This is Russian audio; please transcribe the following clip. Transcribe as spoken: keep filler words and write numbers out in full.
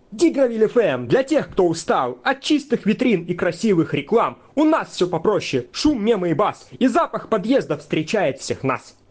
Дигравиль эф эм для тех, кто устал от чистых витрин и красивых реклам. У нас все попроще, шум, мемы и бас, и запах подъезда встречает всех нас.